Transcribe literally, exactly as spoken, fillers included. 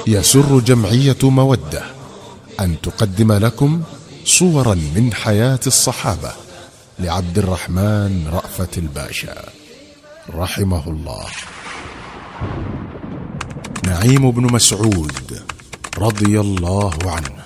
يسر جمعية مودة أن تقدم لكم صورا من حياة الصحابة لعبد الرحمن رأفت الباشا رحمه الله. نعيم بن مسعود رضي الله عنه